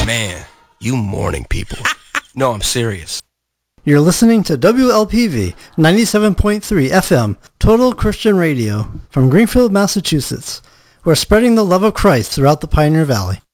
Man, you morning people. No, I'm serious. You're listening to WLPV 97.3 FM, Total Christian Radio, from Greenfield, Massachusetts. We're spreading the love of Christ throughout the Pioneer Valley.